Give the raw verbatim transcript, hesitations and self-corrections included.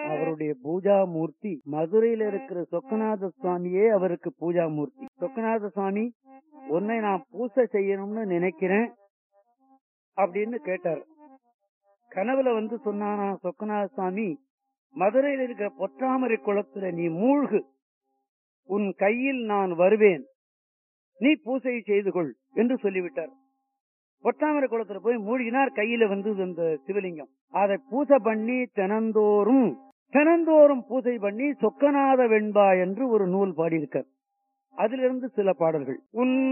அவருடைய பூஜா மூர்த்தி மதுரையில இருக்கிற சொக்கநாத சுவாமியே அவருக்கு பூஜா மூர்த்தி. சொக்கநாத சுவாமி உன்னை நான் பூசை செய்யணும்னு நினைக்கிறேன் அப்படின்னு கேட்டார். கனவுல வந்து சொன்னானா சொக்கநாத சுவாமி, மதுரையில் இருக்கிற பொற்றாமரை குளத்துல நீ மூழ்கு, உன் கையில் நான் வருவேன், நீ பூசை செய்து கொள் என்று சொல்லிவிட்டார். பொற்றாமரை குளத்துல போய் மூழ்கினார். கையில வந்து இந்த சிவலிங்கம். அதை பூசை பண்ணி தினந்தோறும் தினந்தோறும் பூஜை பண்ணி சொக்கநாத வெண்பா என்று ஒரு நூல் பாடியிருக்கார். அதிலிருந்து சில பாடல்கள். உன்